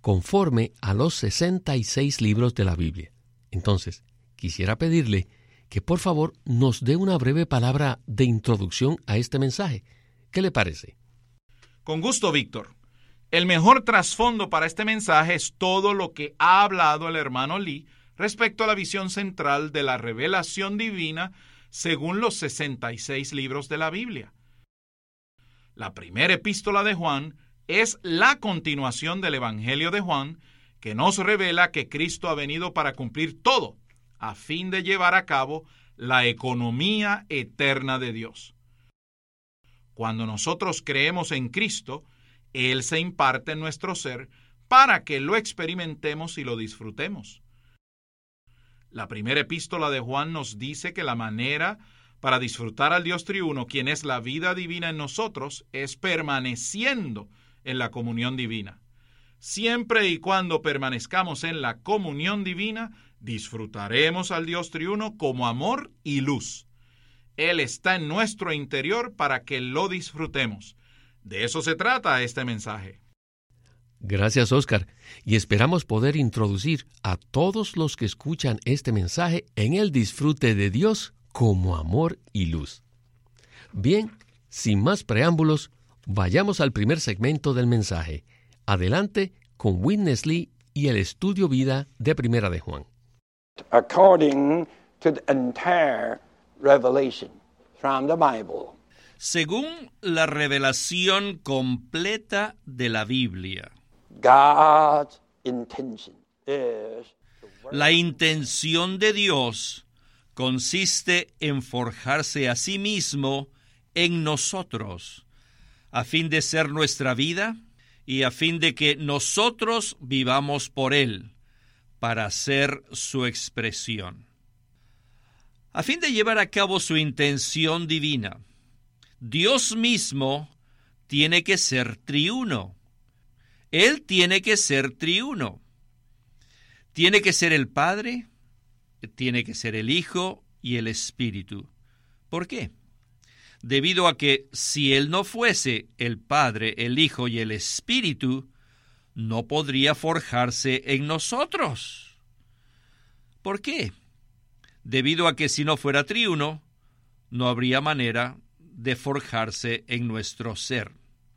conforme a los 66 libros de la Biblia. Entonces, quisiera pedirle que por favor nos dé una breve palabra de introducción a este mensaje. ¿Qué le parece? Con gusto, Víctor. El mejor trasfondo para este mensaje es todo lo que ha hablado el hermano Lee respecto a la visión central de la revelación divina según los 66 libros de la Biblia. La primera epístola de Juan es la continuación del Evangelio de Juan, que nos revela que Cristo ha venido para cumplir todo, a fin de llevar a cabo la economía eterna de Dios. Cuando nosotros creemos en Cristo, Él se imparte en nuestro ser para que lo experimentemos y lo disfrutemos. La primera epístola de Juan nos dice que la manera para disfrutar al Dios triuno, quien es la vida divina en nosotros, es permaneciendo en la comunión divina. Siempre y cuando permanezcamos en la comunión divina, disfrutaremos al Dios triuno como amor y luz. Él está en nuestro interior para que lo disfrutemos. De eso se trata este mensaje. Gracias, Oscar, y esperamos poder introducir a todos los que escuchan este mensaje en el disfrute de Dios como amor y luz. Bien, sin más preámbulos, vayamos al primer segmento del mensaje. Adelante con Witness Lee y el estudio vida de Primera de Juan. According to the entire revelation from the Bible. Según la revelación completa de la Biblia, God's intention is la intención de Dios consiste en forjarse a sí mismo en nosotros, a fin de ser nuestra vida y a fin de que nosotros vivamos por Él, para ser su expresión. A fin de llevar a cabo su intención divina, Dios mismo tiene que ser triuno. Él tiene que ser triuno. Tiene que ser el Padre, tiene que ser el Hijo y el Espíritu. ¿Por qué? Debido a que si Él no fuese el Padre, el Hijo y el Espíritu, no podría forjarse en nosotros. ¿Por qué? Debido a que si no fuera triuno, no habría manera de forjarse en nuestro ser.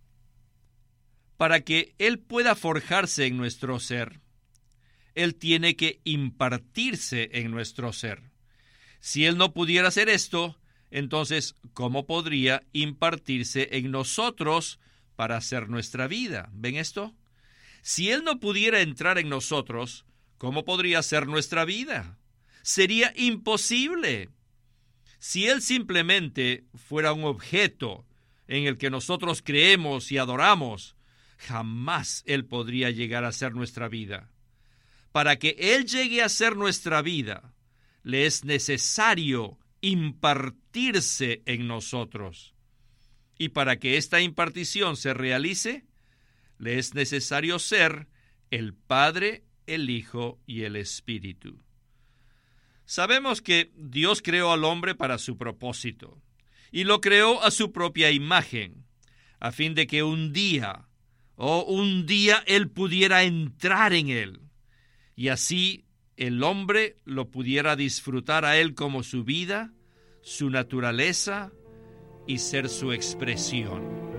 Para que Él pueda forjarse en nuestro ser, Él tiene que impartirse en nuestro ser. Si Él no pudiera hacer esto, entonces, ¿cómo podría impartirse en nosotros para hacer nuestra vida? ¿Ven esto? Si Él no pudiera entrar en nosotros, ¿cómo podría ser nuestra vida? Sería imposible. Si Él simplemente fuera un objeto en el que nosotros creemos y adoramos, jamás Él podría llegar a ser nuestra vida. Para que Él llegue a ser nuestra vida, le es necesario impartirse en nosotros. Y para que esta impartición se realice, le es necesario ser el Padre, el Hijo y el Espíritu. Sabemos que Dios creó al hombre para su propósito, y lo creó a su propia imagen, a fin de que un día Él pudiera entrar en él, y así el hombre lo pudiera disfrutar a Él como su vida, su naturaleza y ser su expresión.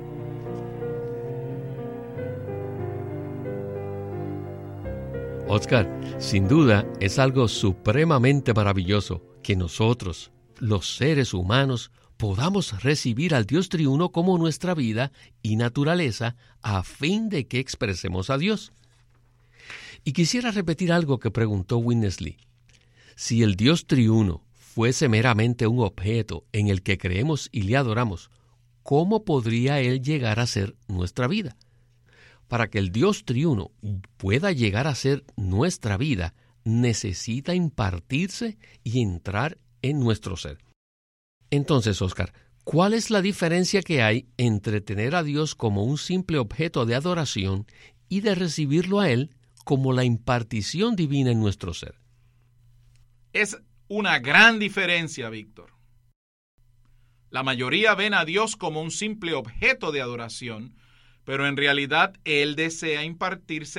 Oscar, sin duda es algo supremamente maravilloso que nosotros, los seres humanos, podamos recibir al Dios triuno como nuestra vida y naturaleza a fin de que expresemos a Dios. Y quisiera repetir algo que preguntó Witness Lee. Si el Dios triuno fuese meramente un objeto en el que creemos y le adoramos, ¿cómo podría Él llegar a ser nuestra vida? Para que el Dios triuno pueda llegar a ser nuestra vida, necesita impartirse y entrar en nuestro ser. Entonces, Oscar, ¿cuál es la diferencia que hay entre tener a Dios como un simple objeto de adoración y de recibirlo a Él como la impartición divina en nuestro ser? Es una gran diferencia, Víctor. La mayoría ven a Dios como un simple objeto de adoración, pero en realidad Él desea impartirse